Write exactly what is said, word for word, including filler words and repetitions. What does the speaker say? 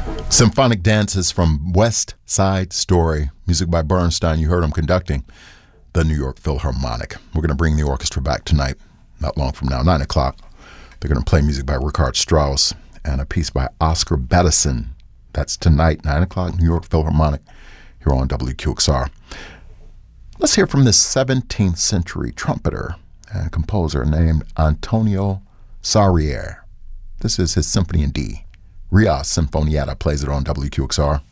Symphonic Dances from West Side Story. Music by Bernstein. You heard him conducting the New York Philharmonic. We're going to bring the orchestra back tonight, not long from now, nine o'clock. They're going to play music by Richard Strauss and a piece by Oscar Peterson. That's tonight, nine o'clock, New York Philharmonic, here on W Q X R. Let's hear from this seventeenth century trumpeter and composer named Antonio Sarrier. This is his Symphony in D. Rias Sinfonietta plays it on W Q X R.